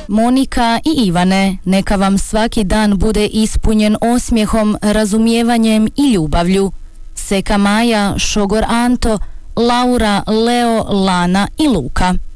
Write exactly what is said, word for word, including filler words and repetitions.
Monika i Ivane, neka vam svaki dan bude ispunjen osmijehom, razumijevanjem i ljubavlju. Seka Maja, šogor Anto, Laura, Leo, Lana i Luka.